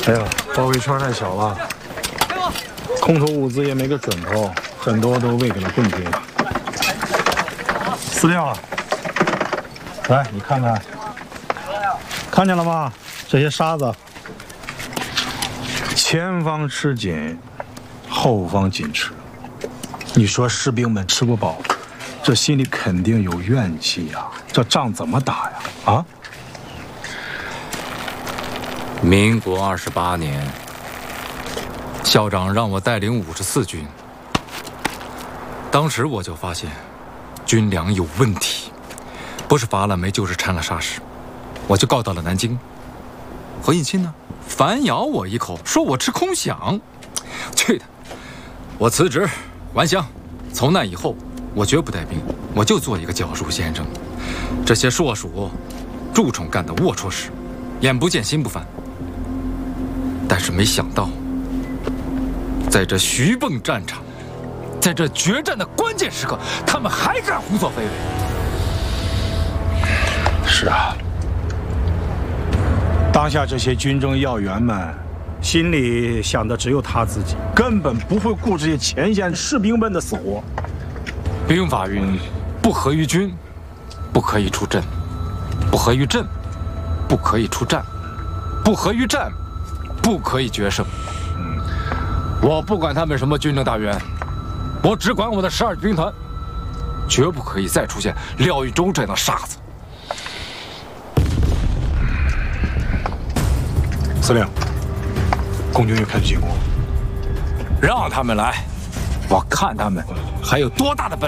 哎呀，包围圈太小了，空投物资也没个准头，很多都喂给了共军。司令，来，你看看，看见了吗？这些沙子，前方吃紧，后方紧吃。你说士兵们吃不饱，这心里肯定有怨气呀。这仗怎么打呀？啊？ 民国28年，校长让我带领54军。当时我就发现，军粮有问题，不是伐了没，就是掺了沙石。我就告到了南京。何应钦呢，反咬我一口，说我吃空饷。去的！我辞职，还乡。从那以后，我绝不带兵，我就做一个教书先生。这些硕鼠、蛀虫干的龌龊事，眼不见心不烦。但是没想到，在这徐蚌战场，在这决战的关键时刻，他们还敢胡作非为。 是啊，当下这些军政要员们心里想的只有他自己，根本不会顾这些前线士兵们的死活。 兵法云：不合于军，不可以出阵；不合于阵，不可以出战；不合于战，不可以决胜。我不管他们什么军政大员，我只管我的12军团，绝不可以再出现廖玉洲这样的傻子。 司令，共军又开始进攻， 让他们来，我看他们还有多大的本事。